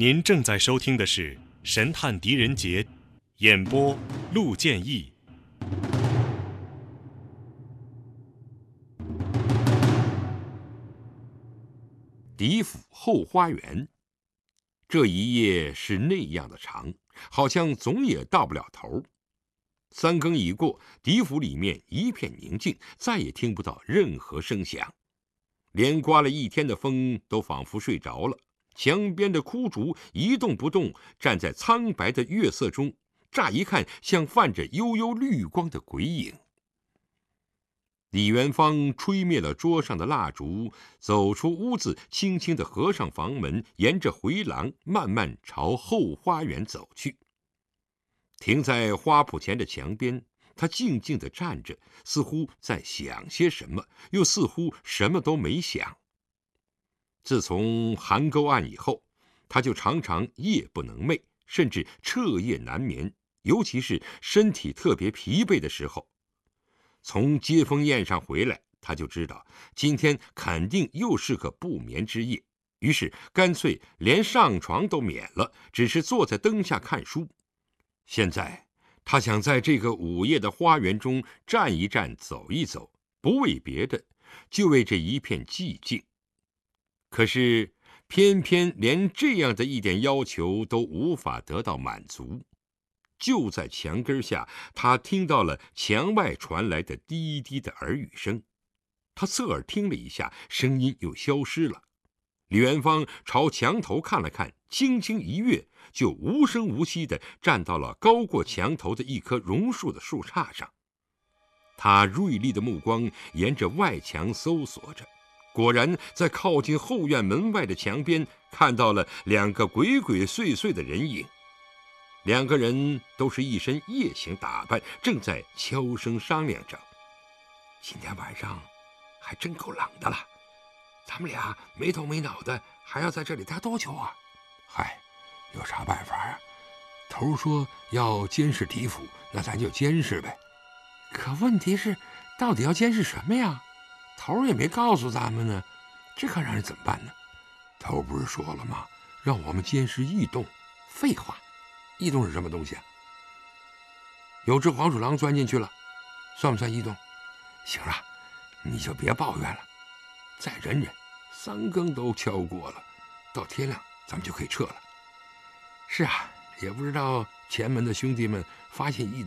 您正在收听的是《神探狄仁杰》，演播陆建义。 狄府后花园，这一夜是那样的长，好像总也到不了头。3更已过，狄府里面一片宁静，再也听不到任何声响，连刮了一天的风都仿佛睡着了。墙边的枯竹一动不动，站在苍白的月色中，乍一看像泛着幽幽绿光的鬼影。李元芳吹灭了桌上的蜡烛，走出屋子，轻轻地合上房门，沿着回廊慢慢朝后花园走去。停在花圃前的墙边，他静静地站着，似乎在想些什么，又似乎什么都没想。自从邗沟案以后，他就常常夜不能寐，甚至彻夜难眠，尤其是身体特别疲惫的时候。从接风宴上回来，他就知道今天肯定又是个不眠之夜，于是干脆连上床都免了，只是坐在灯下看书。现在他想在这个午夜的花园中站一站，走一走，不为别的，就为这一片寂静。可是偏偏连这样的一点要求都无法得到满足。就在墙根下，他听到了墙外传来的低低的耳语声。他侧耳听了一下，声音又消失了。李元芳朝墙头看了看，轻轻一跃，就无声无息地站到了高过墙头的一棵榕树的树杈上。他锐利的目光沿着外墙搜索着，果然在靠近后院门外的墙边看到了2个鬼鬼祟祟的人影。2个人都是一身夜行打扮，正在悄声商量着：今天晚上还真够冷的了，咱们俩没头没脑的，还要在这里待多久啊？嗨，有啥办法啊？头说要监视狄府，那咱就监视呗。可问题是，到底要监视什么呀？头也没告诉咱们呢，这可让人怎么办呢？头不是说了吗？让我们监视异动。废话，异动是什么东西啊？有只黄鼠狼钻进去了，算不算异动？行了，你就别抱怨了，再忍忍，3更都敲过了，到天亮咱们就可以撤了。是啊，也不知道前门的兄弟们发现异动